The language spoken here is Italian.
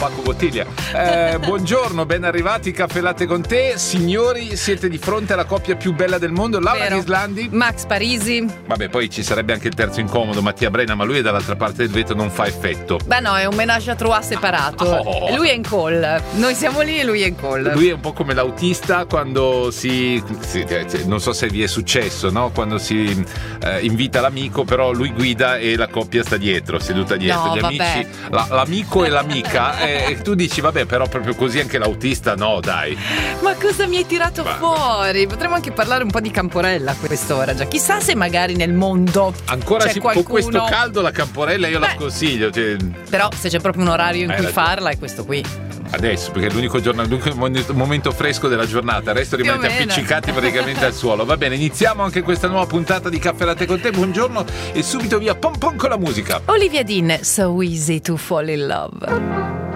Paco Bottiglia. Buongiorno, ben arrivati, Caffè Latte con te. Signori, siete di fronte alla coppia più bella del mondo, Laura Ghislandi, Max Parisi. Vabbè, poi ci sarebbe anche il terzo incomodo, Mattia Brenna, ma lui è dall'altra parte del vetro, non fa effetto. Beh no, è un menage à trois separato. Oh. Lui è in call. Noi siamo lì e lui è in call. Lui è un po' come l'autista quando non so se vi è successo, no? Quando si invita l'amico, però lui guida e la coppia sta dietro, seduta dietro. No, Gli amici, l'amico e l'amica, e tu dici vabbè, però proprio così anche l'autista, no dai. Ma cosa mi hai tirato fuori? Potremmo anche parlare un po' di Camporella a quest'ora già. Chissà se magari nel mondo ancora c'è qualcuno... con questo caldo la Camporella io la sconsiglio. Però se c'è proprio un orario in cui farla è questo qui. Adesso, perché è l'unico momento fresco della giornata, il resto rimanete appiccicati praticamente al suolo. Va bene, iniziamo anche questa nuova puntata di Caffè Latte con te. Buongiorno e subito via pom pom con la musica. Olivia Dean, So Easy to Fall in Love.